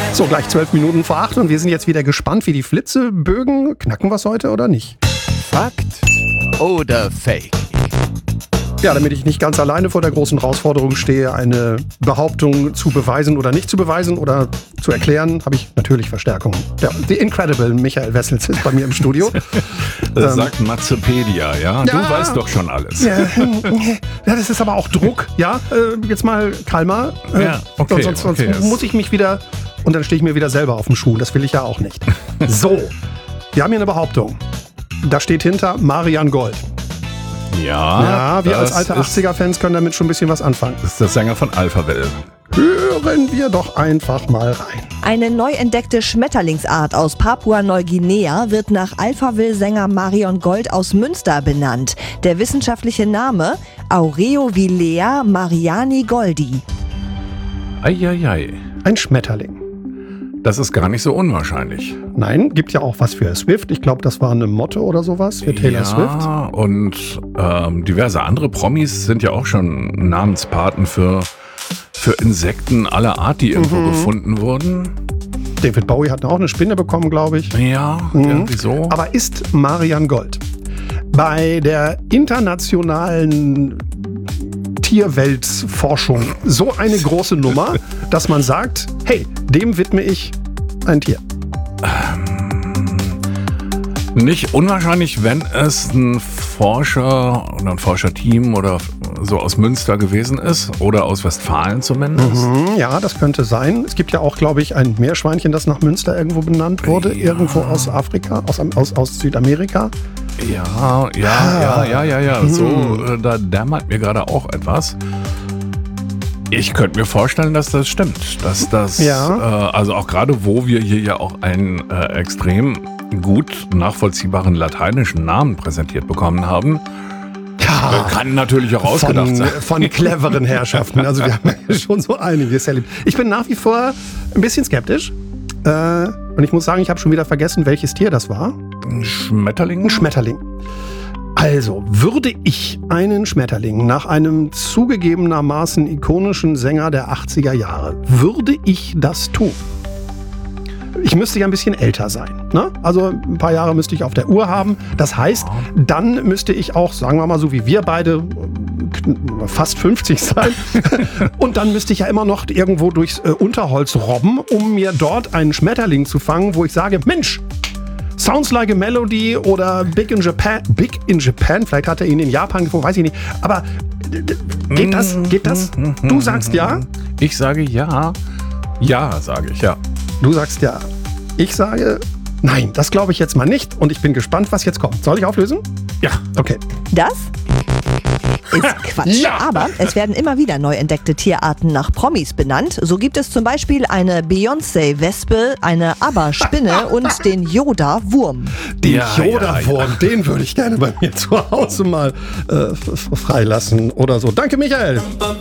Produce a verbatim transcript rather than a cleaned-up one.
So, gleich zwölf Minuten vor acht und wir sind jetzt wieder gespannt, wie die Flitzebögen. Knacken wir es heute oder nicht? Fakt oder Fake? Ja, damit ich nicht ganz alleine vor der großen Herausforderung stehe, eine Behauptung zu beweisen oder nicht zu beweisen oder zu erklären, habe ich natürlich Verstärkung. Ja, The Incredible Michael Wessels ist bei mir im Studio. Das sagt Matzopedia, ja? Du Ja. weißt doch schon alles. Ja, ja, das ist aber auch Druck, ja? Äh, jetzt mal Kalmar. Äh, Ja, okay, Sonst, sonst okay. muss ich mich wieder, und dann stehe ich mir wieder selber auf den Schuh. Das will ich ja auch nicht. So, wir haben hier eine Behauptung. Da steht hinter Marian Gold. Ja, Ja, wir als das alte ist, achtziger-Fans können damit schon ein bisschen was anfangen. das ist der Sänger von Alphaville. Hören wir doch einfach mal rein. Eine neu entdeckte Schmetterlingsart aus Papua-Neuguinea wird nach Alphaville-Sänger Marion Gold aus Münster benannt. Der wissenschaftliche Name Aureovillea mariani goldi. Eieiei. Ein Schmetterling. Das ist gar nicht so unwahrscheinlich. Nein, gibt ja auch was für Swift. Ich glaube, das war eine Motte oder sowas für Taylor ja, Swift. und ähm, diverse andere Promis sind ja auch schon Namenspaten für, für Insekten aller Art, die irgendwo Mhm. gefunden wurden. David Bowie hat auch eine Spinne bekommen, glaube ich. Ja, Mhm. irgendwie so. Aber ist Marian Gold bei der internationalen Tierweltforschung so eine große Nummer, dass man sagt, hey, dem widme ich ein Tier? Nicht unwahrscheinlich, wenn es ein Forscher oder ein Forscherteam oder so aus Münster gewesen ist oder aus Westfalen zumindest. Hm, ja, das könnte sein. Es gibt ja auch, glaube ich, ein Meerschweinchen, das nach Münster irgendwo benannt wurde. Ja. Irgendwo aus Afrika, aus, aus, aus Südamerika. Ja, ja, Ah. ja, ja, ja, ja. So, äh, da dämmert mir gerade auch etwas. Ich könnte mir vorstellen, dass das stimmt. Dass das, Ja. äh, also auch gerade, wo wir hier ja auch einen äh, extrem gut nachvollziehbaren lateinischen Namen präsentiert bekommen haben, Ja, äh, kann natürlich auch ausgedacht von, sein. von cleveren Herrschaften. Also wir haben ja schon so einiges erlebt. Ich bin nach wie vor ein bisschen skeptisch. Äh, und ich muss sagen, ich habe schon wieder vergessen, welches Tier das war. Ein Schmetterling? Ein Schmetterling. Also, würde ich einen Schmetterling nach einem zugegebenermaßen ikonischen Sänger der achtziger Jahre, würde ich das tun? Ich müsste ja ein bisschen älter sein. Ne? Also ein paar Jahre müsste ich auf der Uhr haben. Das heißt, dann müsste ich auch, sagen wir mal so wie wir beide, fast fünfzig sein. Und dann müsste ich ja immer noch irgendwo durchs äh, Unterholz robben, um mir dort einen Schmetterling zu fangen, wo ich sage, Mensch, Sounds Like a Melody oder Big in Japan. Big in Japan, vielleicht hat er ihn in Japan gefunden, weiß ich nicht. Aber äh, geht das? Geht das? Du sagst ja? Ich sage ja. Ja, sage ich, ja. Du sagst ja. Ich sage nein, das glaube ich jetzt mal nicht. Und ich bin gespannt, was jetzt kommt. Soll ich auflösen? Ja. Okay. Das ist Quatsch. Ja. Aber es werden immer wieder neu entdeckte Tierarten nach Promis benannt. So gibt es zum Beispiel eine Beyoncé-Wespe, eine ABBA-Spinne und den Yoda-Wurm. Den Ja, Yoda-Wurm, ja, ja. den würde ich gerne bei mir zu Hause mal äh, f- freilassen oder so. Danke, Michael.